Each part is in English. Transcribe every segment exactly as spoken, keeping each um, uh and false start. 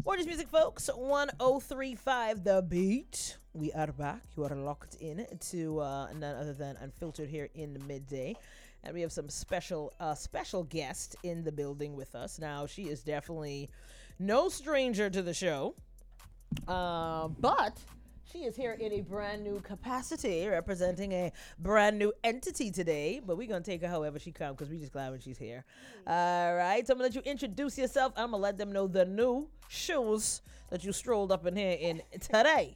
Forties Music, folks. one oh three point five The Beat. We are back. You are locked in to uh, none other than Unfiltered here in the midday. And we have some special, uh, special guest in the building with us. Now, she is definitely no stranger to the show. Uh, but she is here in a brand new capacity, representing a brand new entity today. But we're going to take her however she comes because we're just glad when she's here. All right. So I'm going to let you introduce yourself. I'm going to let them know the new shoes that you strolled up in here in today.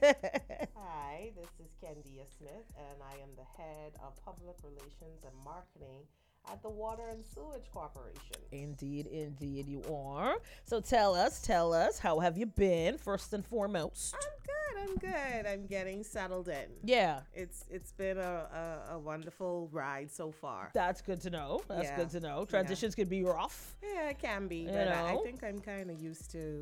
Hi, this is Kendia Smith, and I am the head of public relations and marketing at the Water and Sewage Corporation. Indeed, indeed you are. So tell us, tell us, how have you been, first and foremost? I'm good, I'm good. I'm getting settled in. Yeah. It's It's been a, a, a wonderful ride so far. That's good to know. That's Yeah. good to know. Transitions can be rough. Yeah, it can be, You but I, I know? think I'm kind of used to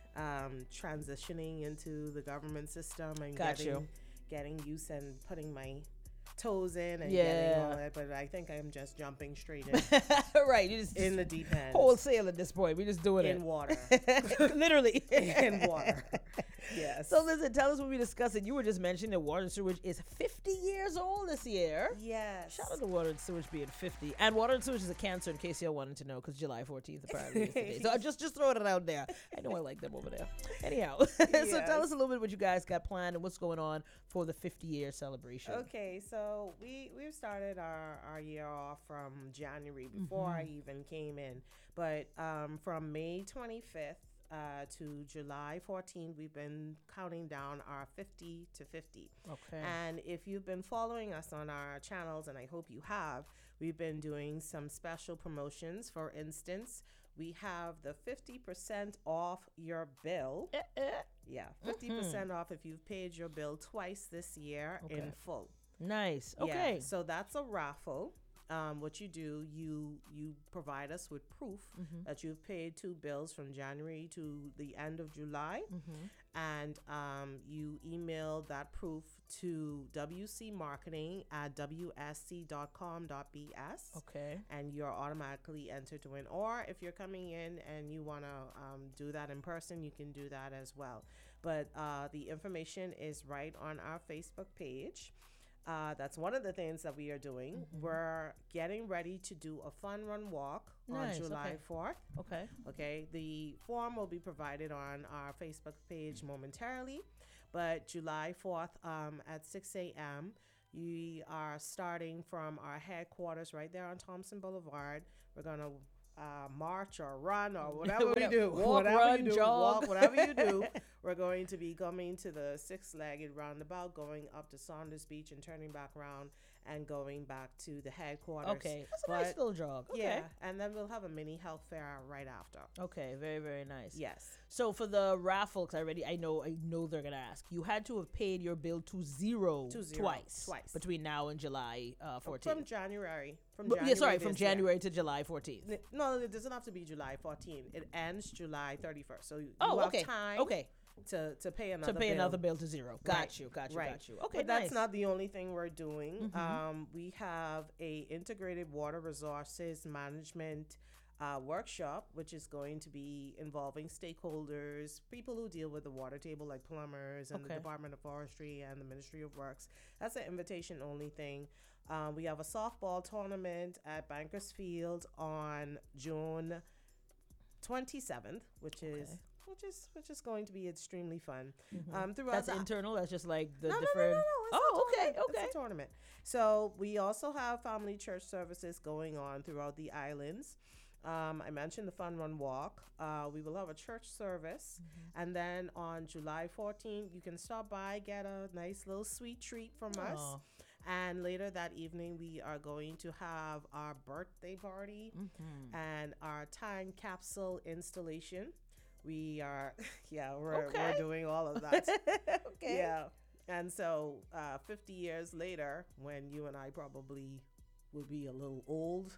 um, transitioning into the government system and Got getting, you. getting used and putting my toes in and Yeah. getting all that, but I think I'm just jumping straight in, Right. You just, in the deep end. wholesale at this point. We're just doing in water. it. Literally. in water. Yes. So listen, tell us what we discussing. You were just mentioning that water and sewage is fifty years old this year. yes. Shout out to water and sewage being fifty. And water and sewage is a cancer, in case y'all wanted to know, because July fourteenth apparently is the day. So I just just throwing it out there. I know I like them over there. Anyhow, so tell Yes. us a little bit what you guys got planned and what's going on for the fifty year celebration. Okay, so we we've started our, our year off from January before I Mm-hmm. even came in, but um, from May twenty-fifth uh, to July fourteenth, we've been counting down our fifty to fifty. Okay. And if you've been following us on our channels, and I hope you have, we've been doing some special promotions. For instance, we have the fifty percent off your bill. Eh, eh. Yeah, fifty percent off if you've paid your bill twice this year Okay. in full. Nice. Yeah, Okay. so that's a raffle. Um, what you do, you you provide us with proof Mm-hmm. that you've paid two bills from January to the end of July, Mm-hmm. and um, you email that proof to W C Marketing at W S C dot com dot B S. Okay. And you're automatically entered to win. Or if you're coming in and you want to um, do that in person, you can do that as well. But uh, the information is right on our Facebook page. Uh, that's one of the things that we are doing. Mhm. We're getting ready to do a fun run walk Nice, on July okay. fourth. Okay. Okay, the form will be provided on our Facebook page momentarily, but July fourth um, at six a.m. we are starting from our headquarters right there on Thompson Boulevard. We're going to uh, march or run or whatever we do. Walk, whatever run, you do, jog. walk, whatever you do. We're going to be coming to the six-legged roundabout, going up to Saunders Beach and turning back around and going back to the headquarters. Okay. That's a nice But- little jog. Okay. Yeah, and then we'll have a mini health fair right after. Okay. Very, very nice. Yes. So for the raffle, because I already, I know, I know they're gonna ask. You had to have paid your bill to zero, To zero, twice, twice. between now and July uh, From fourteenth. January. From But- January. yeah, sorry, from this year. January to July fourteenth. N- No, it doesn't have to be July fourteenth. It ends July thirty-first. So you Oh, have okay. time Okay. to, to pay another To pay bill. another bill to zero. Got Right, you. Got you. right. Got you. Okay. But nice. that's not the only thing we're doing. Mhm. Um, we have a integrated water resources management uh, workshop, which is going to be involving stakeholders, people who deal with the water table, like plumbers and Okay. the Department of Forestry and the Ministry of Works. That's an invitation only thing. Um, we have a softball tournament at Bankers Field on June twenty-seventh, which is Okay. which is which is going to be extremely fun. Mhm. Um, throughout That's the internal. That's just like the no, no, different. no, no, no. It's Oh, a okay, tournament. okay. It's a tournament. So we also have family church services going on throughout the islands. Um, I mentioned the Fun Run Walk. Uh, we will have a church service. Mm-hmm. And then on July fourteenth, you can stop by, get a nice little sweet treat from us. Aw. And later that evening, we are going to have our birthday party Mhm. and our time capsule installation. We are, yeah, we're, Okay. we're doing all of that. Okay. Yeah. And so uh, fifty years later, when you and I probably will be a little old,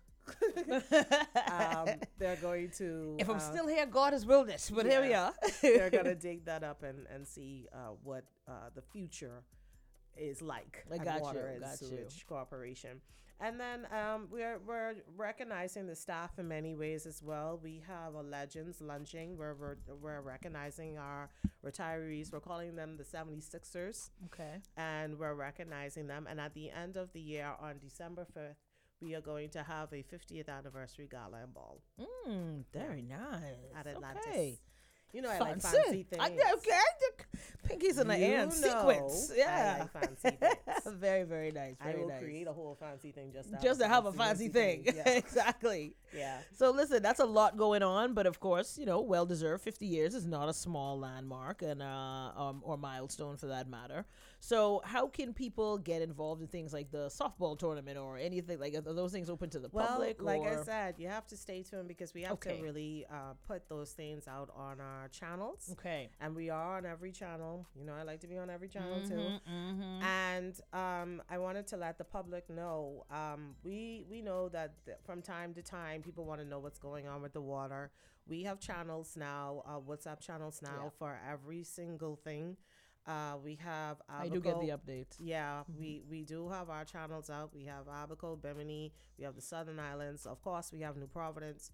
um, they're going to. If I'm uh, still here, God has willed this. But here we yeah. are. they're going to dig that up and, and see uh, what uh, the future is like I at got Water you, and got you. Sewage Corporation. And then um, we're we're recognizing the staff in many ways as well. We have a Legends lunching where we're, we're recognizing our retirees. We're calling them the seventy-sixers, Okay. and we're recognizing them. And at the end of the year, on December fifth, we are going to have a fiftieth anniversary gala and ball Mm, very nice. at Atlantis. Okay. You know, I like Fancy. fancy things. I, okay. Pinkies in the You air and know sequins. I Yeah. like fancy things. very, very nice. I Very will nice. create a whole fancy thing just to have, Just a to have a fancy, fancy thing. fancy Yeah. exactly. yeah. So listen, that's a lot going on, but of course, you know, well deserved. Fifty years is not a small landmark and uh, um, or milestone for that matter. So how can people get involved in things like the softball tournament or anything like? Are those things open to the Well, public? like or? I said, you have to stay tuned because we have Okay. to really uh, put those things out on our channels. Okay. And we are on every channel. You know, I like to be on every channel too. Mm-hmm. And um, I wanted to let the public know. Um, we we know that th- from time to time, people want to know what's going on with the water. We have channels now, uh, WhatsApp channels now Yeah. for every single thing. Uh, we have I do get the Abaco- updates. Yeah, we, we do have our channels out. We have Abaco, Bimini, we have the Southern Islands. Of course, we have New Providence.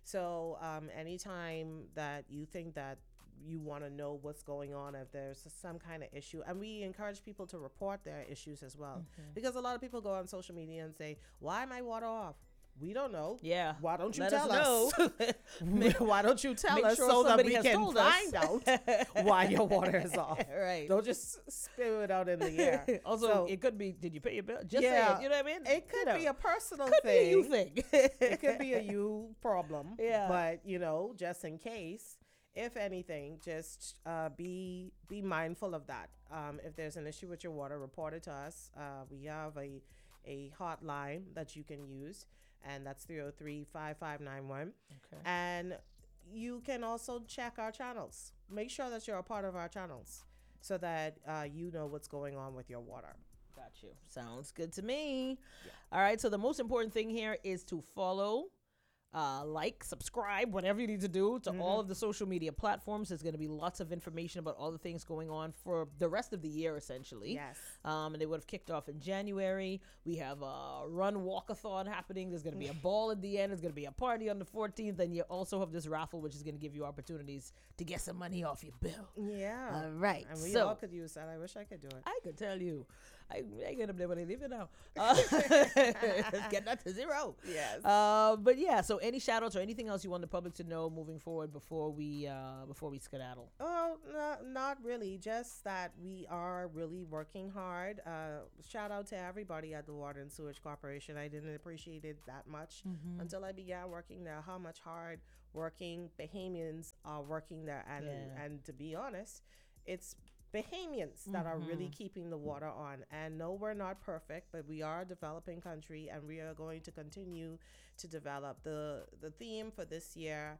So um, anytime that you think that you want to know what's going on, if there's some kind of issue, and we encourage people to report their issues as well. Because a lot of people go on social media and say, why my water off? We don't know. Yeah. Why don't you Let tell us us? know. Why don't you tell Make us sure so that somebody we has can told us. find out why your water is off? right. Don't just spit it out in the air. also, So- it could be, did you pay your bill? Just Yeah. say it. You know what I mean? It could You know. be a personal could thing. be a you thing. It could be a you problem. Yeah. But you know, just in case, if anything, just uh, be be mindful of that. Um, if there's an issue with your water, report it to us. Uh, we have a a hotline that you can use, and that's three oh three, five five nine one. Okay. And you can also check our channels. Make sure that you're a part of our channels so that uh, you know what's going on with your water. Got you. Sounds good to me. All right. So the most important thing here is to follow, uh, like, subscribe, whatever you need to do to all of the social media platforms. There's going to be lots of information about all the things going on for the rest of the year, essentially. Yes. Um, and they would have kicked off in January. We have a run walkathon happening. There's going to be a ball at the end. There's going to be a party on the fourteenth. And you also have this raffle, which is going to give you opportunities to get some money off your bill. Yeah. All right. And we so all could use that. I wish I could do it. I could tell you. I ain't gonna be able to leave it now. Uh, get that to zero. Yes. Uh, but yeah. So any shout outs or anything else you want the public to know moving forward before we uh, before we skedaddle? Oh, no, not really. Just that we are really working hard. Uh, shout out to everybody at the Water and Sewage Corporation. I didn't appreciate it that much until I began working there. How much hard working Bahamians are working there, and Yeah. and to be honest, it's Bahamians that are really keeping the water on. And no, we're not perfect, but we are a developing country, and we are going to continue to develop. The the theme for this year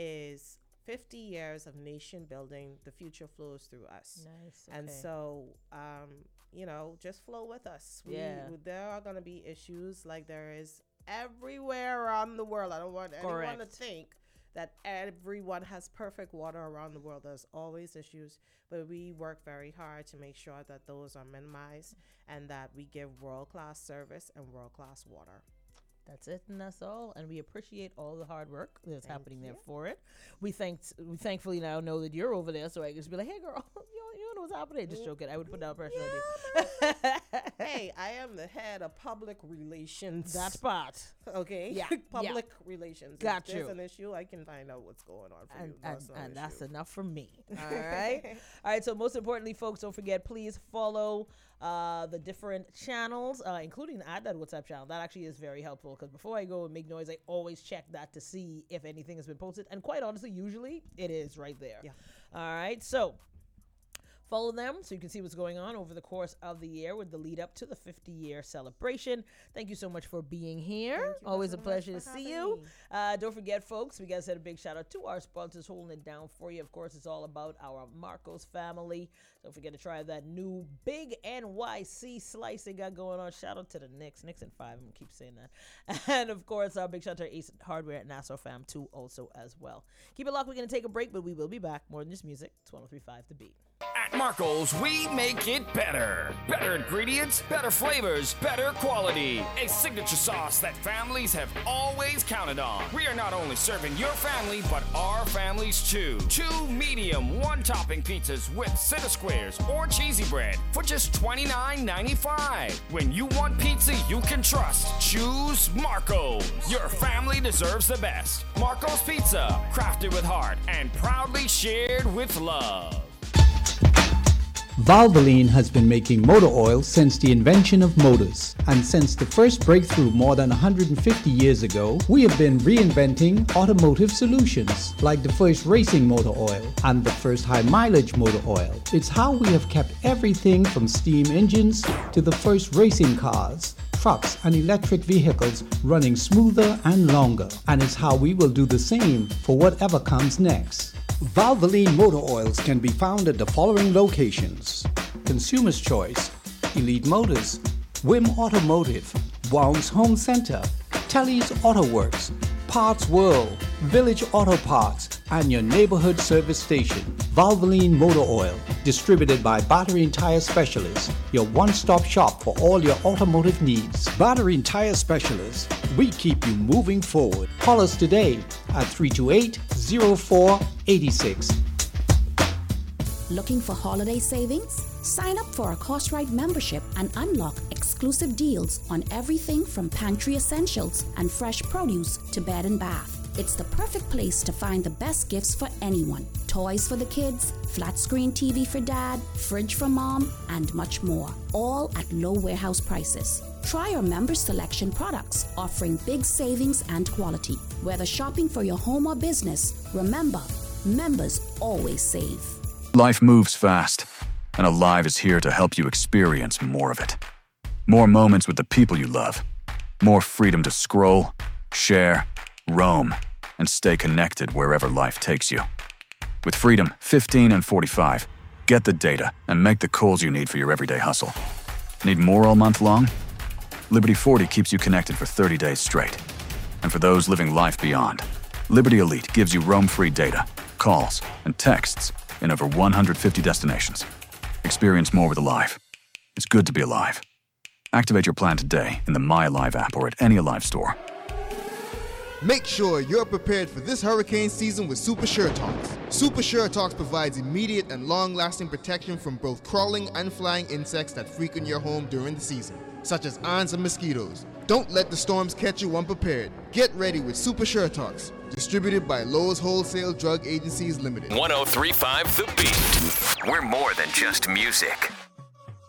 is fifty years of nation building. The future flows through us. Nice. And so, um, you know, just flow with us. We, Yeah. There are going to be issues like there is everywhere around the world. I don't want anyone to Correct. think that everyone has perfect water around the world. There's always issues, but we work very hard to make sure that those are minimized and that we give world-class service and world-class water. That's it, and that's all. And we appreciate all the hard work that's Thank happening there you. for it. We thanked, we thankfully now know that you're over there, so I can just be like, "Hey, girl, you, you know what's happening?" Just joking. I would put down pressure on you. Hey, I am the head of public relations. That spot. okay. Yeah, Public relations. Got if there's you. an issue, I can find out what's going on for And, you. and, That's no and that's issue. enough for me. All right. All right. So most importantly, folks, don't forget, please follow uh, the different channels, uh, including the Add That WhatsApp channel. That actually is very helpful because before I go and make noise, I always check that to see if anything has been posted. And quite honestly, usually it is right there. Yeah. All right. So follow them so you can see what's going on over the course of the year with the lead up to the fifty year celebration. Thank you so much for being here. Thank you Always so a much pleasure for to see having you. me. Uh, don't forget, folks, we got to send a big shout out to our sponsors holding it down for you. Of course, it's all about our Marcos family. Don't forget to try that new big N Y C slice they got going on. Shout out to the Knicks. Knicks and five. I'm going to keep saying that. And, of course, our big shout out to our Ace Hardware at Nassau fam, too, also as well. Keep it locked. We're going to take a break, but we will be back. More than just music. It's one oh three point five The Beat. Marco's, we make it better. Better ingredients, better flavors, better quality. A signature sauce that families have always counted on. We are not only serving your family, but our families too. Two medium, one topping pizzas with center squares or cheesy bread for just twenty-nine ninety-five. When you want pizza you can trust, choose Marco's. Your family deserves the best. Marco's Pizza, crafted with heart and proudly shared with love. Valvoline has been making motor oil since the invention of motors. And since the first breakthrough more than one hundred fifty years ago, we have been reinventing automotive solutions, like the first racing motor oil and the first high-mileage motor oil. It's how we have kept everything from steam engines to the first racing cars, trucks and electric vehicles running smoother and longer. And it's how we will do the same for whatever comes next. Valvoline motor oils can be found at the following locations: Consumer's Choice, Elite Motors, Wim Automotive, Wounds Home Center, Telly's Auto Works, Parts World, Village Auto Parts, and your neighborhood service station. Valvoline Motor Oil, distributed by Battery and Tire Specialists, your one-stop shop for all your automotive needs. Battery and Tire Specialists, we keep you moving forward. Call us today at three two eight, zero four eight six. Looking for holiday savings? Sign up for our Cost-Right membership and unlock exclusive deals on everything from pantry essentials and fresh produce to bed and bath. It's the perfect place to find the best gifts for anyone. Toys for the kids, flat screen T V for dad, fridge for mom, and much more. All at low warehouse prices. Try our members selection products, offering big savings and quality. Whether shopping for your home or business, remember, members always save. Life moves fast, and Alive is here to help you experience more of it. More moments with the people you love. More freedom to scroll, share, roam, and stay connected wherever life takes you. With Freedom fifteen and forty-five, get the data and make the calls you need for your everyday hustle. Need more all month long? Liberty forty keeps you connected for thirty days straight. And for those living life beyond, Liberty Elite gives you roam-free data, calls, and texts in over one hundred fifty destinations. Experience more with Alive. It's good to be alive. Activate your plan today in the My Alive app or at any Alive store. Make sure you're prepared for this hurricane season with Super Sure Talks. Super Sure Talks provides immediate and long-lasting protection from both crawling and flying insects that frequent your home during the season, such as ants and mosquitoes. Don't let the storms catch you unprepared. Get ready with Super Sure Talks, distributed by Lowe's Wholesale Drug Agencies Limited. one oh three point five The Beat. We're more than just music.